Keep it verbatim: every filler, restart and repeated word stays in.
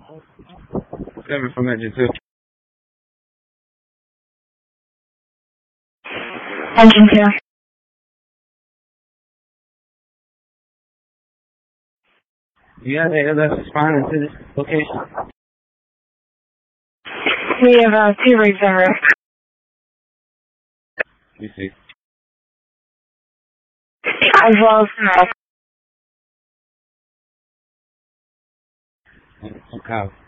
Seven from engine two. Engine two. You have A L S responding to this location? We have uh, two rigs en route. You see. As well as no. Okay.